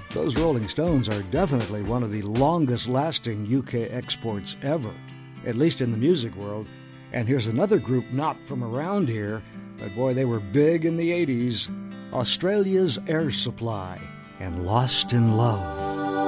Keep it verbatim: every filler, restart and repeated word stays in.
Those Rolling Stones are definitely one of the longest-lasting U K exports ever, at least in the music world. And here's another group not from around here, but boy, they were big in the eighties. Australia's Air Supply and Lost in Love.